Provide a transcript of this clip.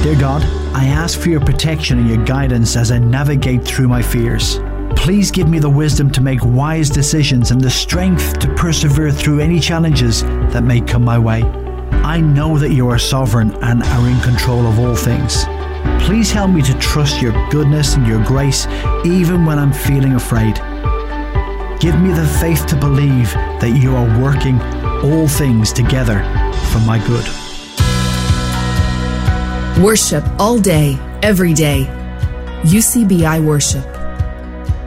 Dear God, I ask for your protection and your guidance as I navigate through my fears. Please give me the wisdom to make wise decisions and the strength to persevere through any challenges that may come my way. I know that you are sovereign and are in control of all things. Please help me to trust your goodness and your grace even when I'm feeling afraid. Give me the faith to believe that you are working all things together for my good. Worship all day, every day. UCBI Worship.